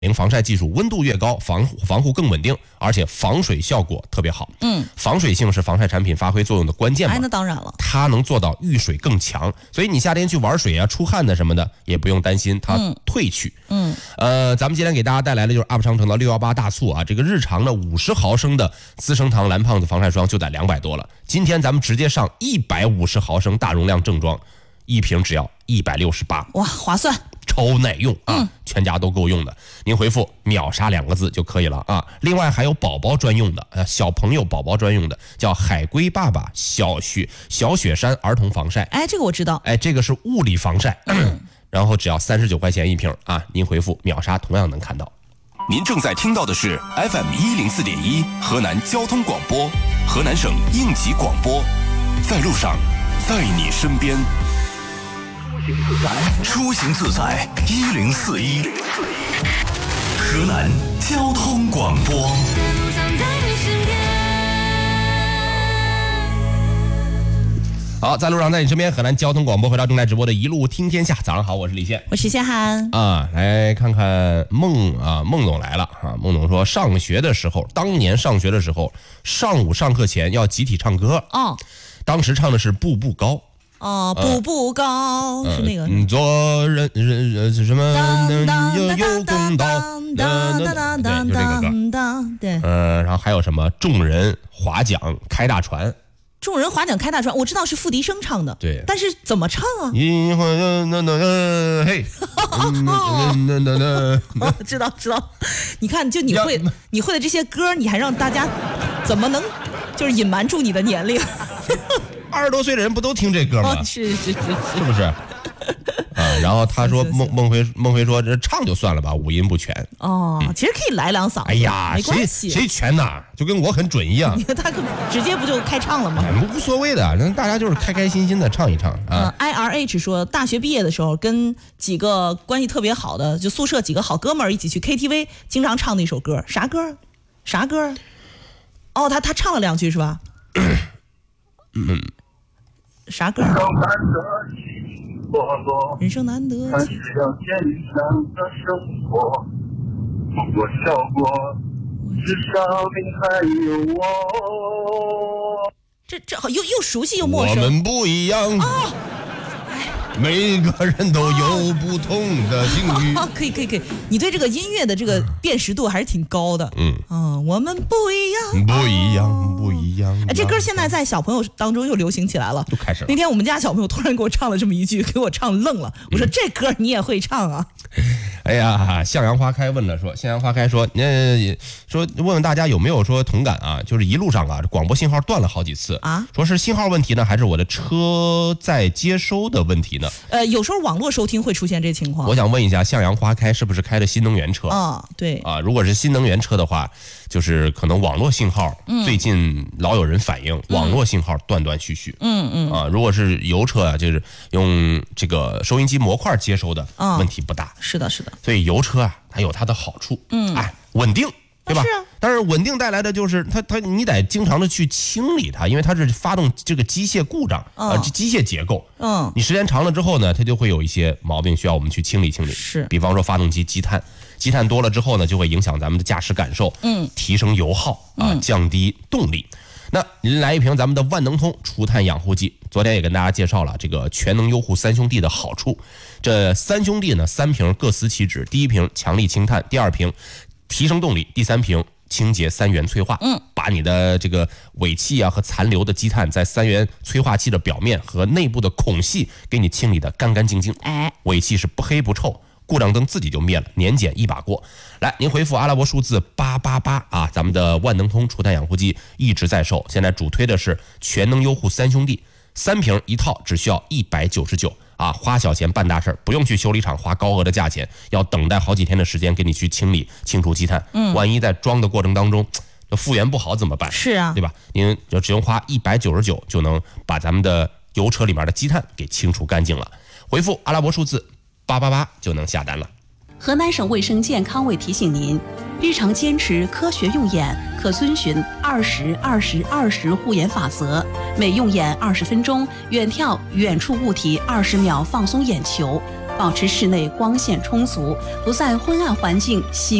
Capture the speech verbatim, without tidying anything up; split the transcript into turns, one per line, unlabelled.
防晒技术，温度越高，防防护更稳定，而且防水效果特别好。
嗯，
防水性是防晒产品发挥作用的关键嘛。
哎，那当然了，
它能做到遇水更强，所以你夏天去玩水啊、出汗的什么的，也不用担心它退去。
嗯，
呃，咱们今天给大家带来的就是 U P 商城的六一八大促啊，这个日常的五十毫升的资生堂蓝胖子防晒霜就得两百多了，今天咱们直接上一百五十毫升大容量正装，一瓶只要一百六十八，
哇，划算。
超耐用啊、
嗯，
全家都够用的。您回复秒杀两个字就可以了啊。另外还有宝宝专用的，呃，小朋友宝宝专用的，叫海龟爸爸小雪小雪山儿童防晒。
哎，这个我知道。
哎，这个是物理防晒，嗯、然后只要三十九块钱一瓶啊。您回复秒杀同样能看到。
您正在听到的是 F M 一零四点一河南交通广播，河南省应急广播，在路上，在你身边。出行自在一零四一，河南交通广播。
好，在路上，在你身边，河南交通广播回到正在直播的一路听天下。早上好，我是李现，
我是谢涵
啊。来看看孟啊，孟总来了啊。孟总说，上学的时候，当年上学的时候，上午上课前要集体唱歌。
哦，当
时唱的是《步步高》。
哦，步步高、呃、是那个。
嗯，做人人人什么有有公道，对，就这个歌。
对，
呃，然后还有什么众人划桨开大船。
众人划桨开大船，我知道是付笛声唱的，
对，
但是怎么唱啊？
嘿，
知道知道。你看，就你会你会的这些歌，你还让大家怎么能就是隐瞒住你的年龄？
二十多岁的人不都听这歌吗？
哦、是是是是，
是不是？啊，然后他说孟孟辉孟辉说这唱就算了吧，五音不全。
哦，嗯、其实可以来两嗓子。
哎呀，
没关系，
谁谁全呐？就跟我很准一样。
他直接不就开唱了吗？
哎、无所谓的，那大家就是开开心心的唱一唱啊。
嗯 I R H 说，大学毕业的时候跟几个关系特别好的，就宿舍几个好哥们儿一起去 K T V， 经常唱的一首歌，啥歌？啥歌？哦，他他唱了两句是吧？
嗯。
啥歌？人生难得
还是要坚强的生活，不过笑过，至少你还有我。
这这好又又熟悉又陌生。
我们不一样。哦，每个人都有不同的境遇。
哦、可以可以可以，你对这个音乐的这个辨识度还是挺高的。嗯啊、哦，我们不一样，
不一样，不一样。
哎，这歌现在在小朋友当中又流行起来了，
又开始了。
那天我们家小朋友突然给我唱了这么一句，给我唱愣了。我说、嗯、这歌你也会唱啊？
哎呀，向阳花开问了说，向阳花开说，那说问问大家有没有说同感啊？就是一路上啊，广播信号断了好几次啊，说是信号问题呢，还是我的车在接收的问题呢？
呃，有时候网络收听会出现这情况。
我想问一下，向阳花开是不是开的新能源车
啊？对
啊，如果是新能源车的话，就是可能网络信号、嗯、最近老有人反映、嗯、网络信号断断续续。
嗯嗯
啊，如果是油车啊，就是用这个收音机模块接收的，
嗯、
问题不大。
是的，是的。
所以油车啊，它有它的好处。嗯，哎，稳定。对吧？
是啊，
但是稳定带来的就是它它你得经常的去清理它，因为它是发动这个机械故障啊、呃，机械结构。
嗯，
你时间长了之后呢，它就会有一些毛病需要我们去清理清理。
是，
比方说发动机积碳，积碳多了之后呢，就会影响咱们的驾驶感受，
嗯，
提升油耗啊、呃，降低动力。那您来一瓶咱们的万能通除碳养护剂，昨天也跟大家介绍了这个全能优护三兄弟的好处。这三兄弟呢，三瓶各司其职，第一瓶强力清碳，第二瓶提升动力，第三瓶清洁三元催化，
嗯，
把你的这个尾气啊和残留的积碳在三元催化器的表面和内部的孔隙给你清理的干干净净，
哎，
尾气是不黑不臭，故障灯自己就灭了，年检一把过。来，您回复阿拉伯数字八八八啊，咱们的万能通除碳养护剂一直在售，现在主推的是全能优护三兄弟，三瓶一套只需要一百九十九。啊，花小钱办大事，不用去修理厂花高额的价钱，要等待好几天的时间给你去清理清除积碳。嗯，万一在装的过程当中，这复原不好怎么办？
是啊，
对吧？您就只用花一百九十九就能把咱们的油车里面的积碳给清除干净了。回复阿拉伯数字八八八就能下单了。
河南省卫生健康委提醒您，日常坚持科学用眼，可遵循二十二十二十护眼法则，每用眼二十分钟，远眺远处物体二十秒，放松眼球。 保持室内光线充足，不在昏暗环境吸